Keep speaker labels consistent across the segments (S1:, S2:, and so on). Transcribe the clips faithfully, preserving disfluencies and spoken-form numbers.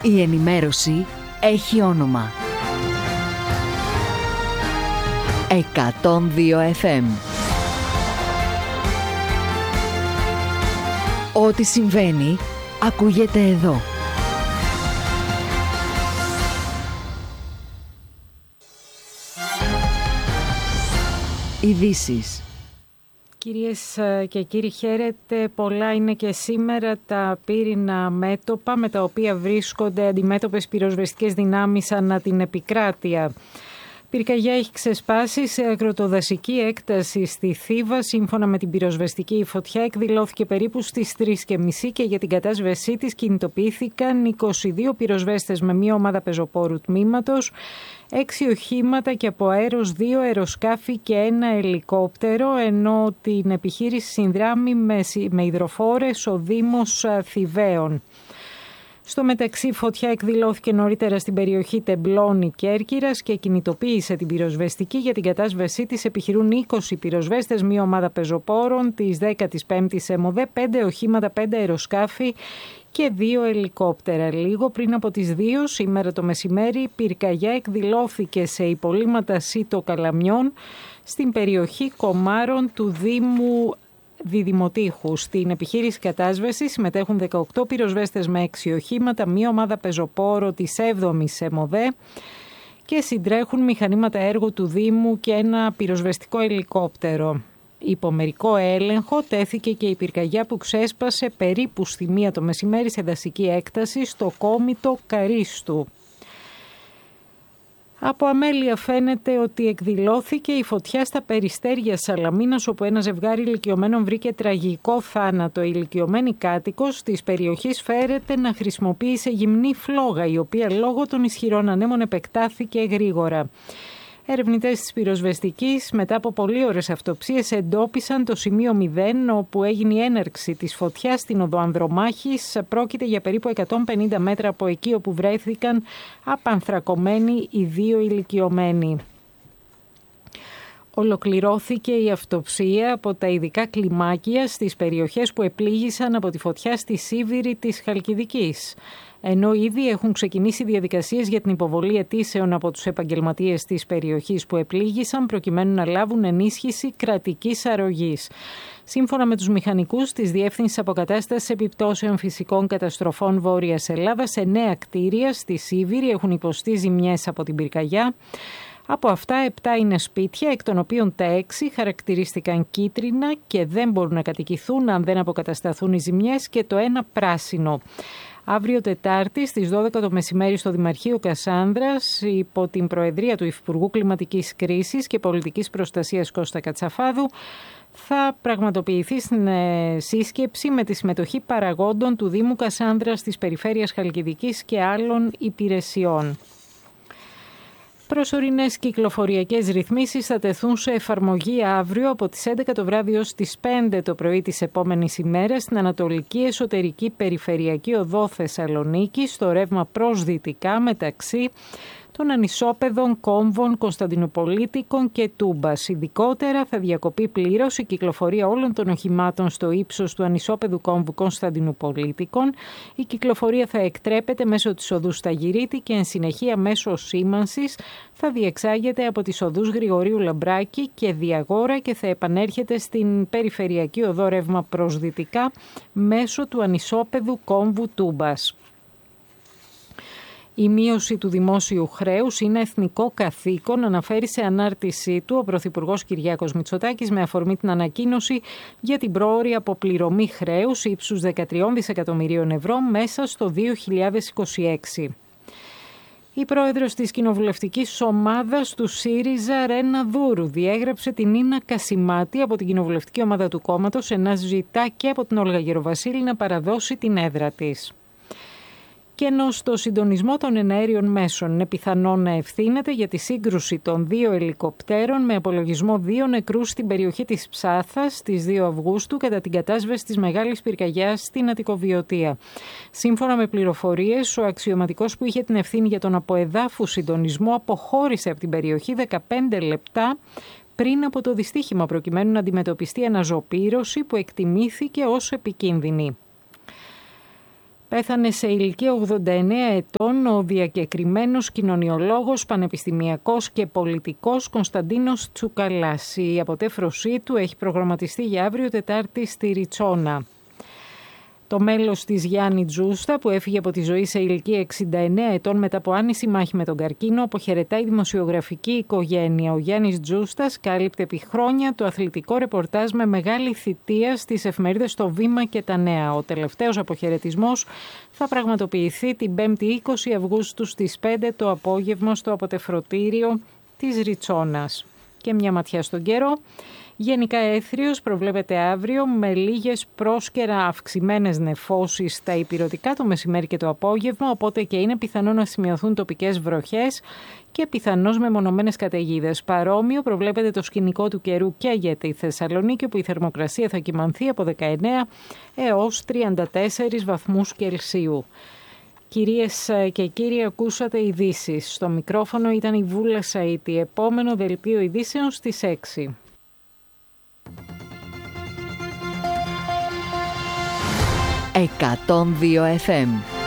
S1: Η ενημέρωση έχει όνομα. εκατόν δύο εφ εμ. Ό,τι συμβαίνει, ακούγεται εδώ. Ειδήσεις.
S2: Κυρίες και κύριοι, χαίρετε. Πολλά είναι και σήμερα τα πύρινα μέτωπα με τα οποία βρίσκονται αντιμέτωπες πυροσβεστικές δυνάμεις ανά την επικράτεια. Πυρκαγιά έχει ξεσπάσει σε αγροτοδασική έκταση στη Θήβα. Σύμφωνα με την πυροσβεστική, φωτιά εκδηλώθηκε περίπου στις τρεις και μισή και για την κατάσβεσή της κινητοποιήθηκαν είκοσι δύο πυροσβέστες με μία ομάδα πεζοπόρου τμήματος, έξι οχήματα και από αέρος δύο αεροσκάφη και ένα ελικόπτερο, ενώ την επιχείρηση συνδράμει με υδροφόρες ο Δήμος Θηβαίων. Στο μεταξύ, φωτιά εκδηλώθηκε νωρίτερα στην περιοχή Τεμπλώνη Κέρκυρας και κινητοποίησε την πυροσβεστική. Για την κατάσβεσή της επιχειρούν είκοσι πυροσβέστες, μία ομάδα πεζοπόρων της δέκατης πέμπτης ΕΜΟΔΕ, πέντε οχήματα, πέντε αεροσκάφη και δύο ελικόπτερα. Λίγο πριν από τις δύο, σήμερα το μεσημέρι, πυρκαγιά εκδηλώθηκε σε υπολείμματα Σίτο Καλαμιών στην περιοχή Κομάρων του Δήμου Διδημοτήχου. Στην επιχείρηση κατάσβεσης συμμετέχουν δεκαοκτώ πυροσβέστες με έξι οχήματα, μία ομάδα πεζοπόρο της έβδομης ΕΜΟΔΕ και συντρέχουν μηχανήματα έργου του Δήμου και ένα πυροσβεστικό ελικόπτερο. Υπό μερικό έλεγχο τέθηκε και η πυρκαγιά που ξέσπασε περίπου στη μία το μεσημέρι σε δασική έκταση στο κόμιτο Καρίστου. Από αμέλεια φαίνεται ότι εκδηλώθηκε η φωτιά στα Περιστέρια Σαλαμίνας, όπου ένα ζευγάρι ηλικιωμένων βρήκε τραγικό θάνατο. Η ηλικιωμένη κάτοικος της περιοχής φέρεται να χρησιμοποίησε γυμνή φλόγα, η οποία λόγω των ισχυρών ανέμων επεκτάθηκε γρήγορα. Ερευνητές της πυροσβεστικής, μετά από πολλή ώρες αυτοψίες, εντόπισαν το σημείο μηδέν, όπου έγινε η έναρξη της φωτιάς στην οδό Ανδρομάχης. Πρόκειται για περίπου εκατόν πενήντα μέτρα από εκεί όπου βρέθηκαν απανθρακωμένοι οι δύο ηλικιωμένοι. Ολοκληρώθηκε η αυτοψία από τα ειδικά κλιμάκια στις περιοχές που επλήγησαν από τη φωτιά στη Σίβηρη της Χαλκιδικής. Ενώ ήδη έχουν ξεκινήσει διαδικασίες για την υποβολή αιτήσεων από τους επαγγελματίες της περιοχής που επλήγησαν, προκειμένου να λάβουν ενίσχυση κρατικής αρρωγής. Σύμφωνα με τους μηχανικούς της Διεύθυνσης Αποκατάστασης Επιπτώσεων Φυσικών Καταστροφών Βόρειας Ελλάδας, εννέα κτίρια στη Σίβηρη έχουν υποστεί ζημιές από την πυρκαγιά. Από αυτά, επτά είναι σπίτια, εκ των οποίων τα έξι χαρακτηρίστηκαν κίτρινα και δεν μπορούν να κατοικηθούν αν δεν αποκατασταθούν οι ζημιές, και το ένα πράσινο. Αύριο Τετάρτη στις δώδεκα το μεσημέρι στο Δημαρχείο Κασάνδρας, υπό την προεδρία του Υφυπουργού Κλιματικής Κρίσης και Πολιτικής Προστασίας Κώστα Κατσαφάδου, θα πραγματοποιηθεί στην σύσκεψη με τη συμμετοχή παραγόντων του Δήμου Κασάνδρας, της Περιφέρειας Χαλκιδικής και άλλων υπηρεσιών. Προσωρινές κυκλοφοριακές ρυθμίσεις θα τεθούν σε εφαρμογή αύριο από τις έντεκα το βράδυ ως τις πέντε το πρωί της επόμενης ημέρας στην Ανατολική Εσωτερική Περιφερειακή Οδό Θεσσαλονίκη, στο ρεύμα προς δυτικά μεταξύ των ανισόπεδων Κόμβων, Κωνσταντινοπολίτικων και Τούμπας. Ειδικότερα θα διακοπεί πλήρως η κυκλοφορία όλων των οχημάτων στο ύψος του ανισόπεδου Κόμβου Κωνσταντινοπολίτικων. Η κυκλοφορία θα εκτρέπεται μέσω της οδού Σταγυρίτη και εν συνεχεία μέσω σήμανσης θα διεξάγεται από τις οδούς Γρηγορίου Λαμπράκη και Διαγόρα και θα επανέρχεται στην περιφερειακή οδό ρεύμα προς δυτικά μέσω του ανισόπεδου Κόμβου Τούμπας. Η μείωση του δημόσιου χρέους είναι εθνικό καθήκον, αναφέρει σε ανάρτησή του ο Πρωθυπουργός Κυριάκος Μητσοτάκης με αφορμή την ανακοίνωση για την πρόωρη αποπληρωμή χρέους ύψους δεκατρία δισεκατομμυρίων ευρώ μέσα στο δύο χιλιάδες είκοσι έξι. Η πρόεδρος της κοινοβουλευτικής ομάδας του ΣΥΡΙΖΑ, Ρένα Δούρου, διέγραψε την Νίνα Κασιμάτη από την κοινοβουλευτική ομάδα του κόμματος, ενώ ζητά και από την Όλγα Γεροβασίλη να παραδώσει την έδρα της. Και ενώ στο συντονισμό των εναέριων μέσων είναι πιθανό να ευθύνεται για τη σύγκρουση των δύο ελικοπτέρων με απολογισμό δύο νεκρούς στην περιοχή της Ψάθας στις δύο Αυγούστου κατά την κατάσβεση της μεγάλης πυρκαγιάς στην Αττικοβιωτία. Σύμφωνα με πληροφορίες, ο αξιωματικός που είχε την ευθύνη για τον αποεδάφου συντονισμό αποχώρησε από την περιοχή δεκαπέντε λεπτά πριν από το δυστύχημα, προκειμένου να αντιμετωπιστεί αναζωπήρωση που εκτιμήθηκε ως επικίνδυνη. Πέθανε σε ηλικία ογδόντα εννέα ετών ο διακεκριμένος κοινωνιολόγος, πανεπιστημιακός και πολιτικός Κωνσταντίνος Τσουκαλάς. Η αποτέφρωσή του έχει προγραμματιστεί για αύριο Τετάρτη στη Ριτσόνα. Το μέλος της Γιάννη Τζούστα, που έφυγε από τη ζωή σε ηλικία εξήντα εννέα ετών μετά από άνηση μάχη με τον καρκίνο, αποχαιρετάει η δημοσιογραφική οικογένεια. Ο Γιάννης Τζούστας κάλυπτε επί χρόνια το αθλητικό ρεπορτάζ με μεγάλη θητεία στις εφημερίδες Το Βήμα και Τα Νέα. Ο τελευταίος αποχαιρετισμός θα πραγματοποιηθεί την πέμπτη είκοσι Αυγούστου στις πέντε το απόγευμα στο αποτεφρωτήριο της Ριτσόνας. Και μια ματιά στον καιρό. Γενικά έθριος προβλέπεται αύριο με λίγες πρόσκαιρα αυξημένες νεφώσεις στα ηπειρωτικά το μεσημέρι και το απόγευμα, οπότε και είναι πιθανό να σημειωθούν τοπικές βροχές και πιθανώς μεμονωμένες καταιγίδες. Παρόμοιο προβλέπεται το σκηνικό του καιρού και για τη Θεσσαλονίκη, όπου η θερμοκρασία θα κυμανθεί από δεκαεννέα έως τριάντα τέσσερις βαθμούς Κελσίου. Κυρίες και κύριοι, ακούσατε ειδήσεις. Στο μικρόφωνο ήταν η Βούλα Σαΐτη. Επόμενο δελτίο ειδήσεων στις έξι.
S1: εκατόν δύο εφ εμ.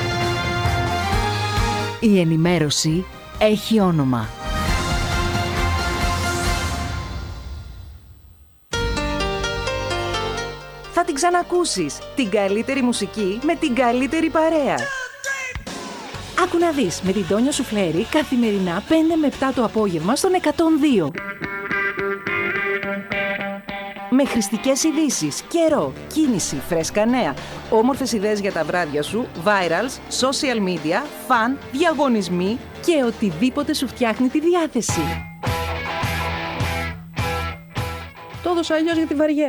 S1: Η ενημέρωση έχει όνομα.
S3: Θα την ξανακούσεις. Την καλύτερη μουσική με την καλύτερη παρέα. Άκου να δεις με την Τόνια Σουφλέρη καθημερινά πέντε με επτά το απόγευμα στον εκατόν δύο. Με χρηστικές ειδήσεις, καιρό, κίνηση, φρέσκα νέα, όμορφες ιδέες για τα βράδια σου, virals, social media, φαν, διαγωνισμοί και οτιδήποτε σου φτιάχνει τη διάθεση. Το έδωσα αλλιώς γιατί βαριέμαι.